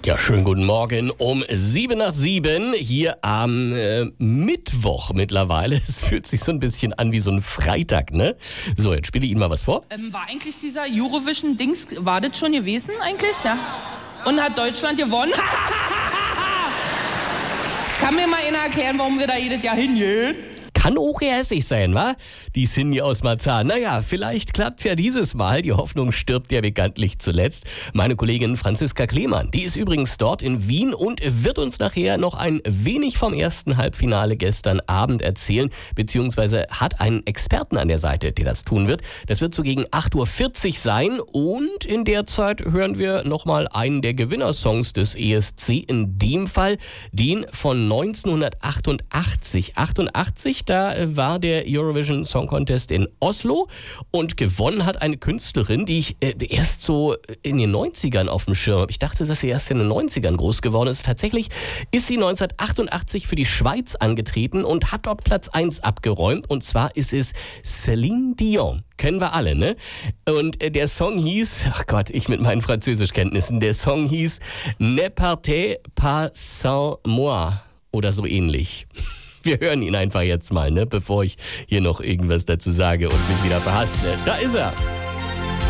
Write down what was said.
Ja, schönen guten Morgen um 7:07 hier am Mittwoch mittlerweile. Es fühlt sich so ein bisschen an wie so ein Freitag, ne? So, jetzt spiele ich Ihnen mal was vor. War eigentlich dieser Eurovision-Dings, war das schon gewesen eigentlich? Ja. Und hat Deutschland gewonnen? Kann mir mal einer erklären, warum wir da jedes Jahr hingehen? Kann auch hässlich sein, wa? Die Cindy aus Marzahn. Naja, vielleicht klappt's ja dieses Mal. Die Hoffnung stirbt ja bekanntlich zuletzt. Meine Kollegin Franziska Klemann, die ist übrigens dort in Wien und wird uns nachher noch ein wenig vom ersten Halbfinale gestern Abend erzählen, beziehungsweise hat einen Experten an der Seite, der das tun wird. Das wird so gegen 8:40 Uhr sein und in der Zeit hören wir nochmal einen der Gewinnersongs des ESC, in dem Fall den von 1988. 88, da war der Eurovision Song Contest in Oslo und gewonnen hat eine Künstlerin, die ich erst so in den 90ern auf dem Schirm habe. Ich dachte, dass sie erst in den 90ern groß geworden ist. Tatsächlich ist sie 1988 für die Schweiz angetreten und hat dort Platz 1 abgeräumt. Und zwar ist es Céline Dion. Kennen wir alle, ne? Und der Song hieß, ach Gott, ich mit meinen Französischkenntnissen, der Song hieß Ne partez pas sans moi oder so ähnlich. Wir hören ihn einfach jetzt mal, ne, bevor ich hier noch irgendwas dazu sage und mich wieder verhastle. Da ist er.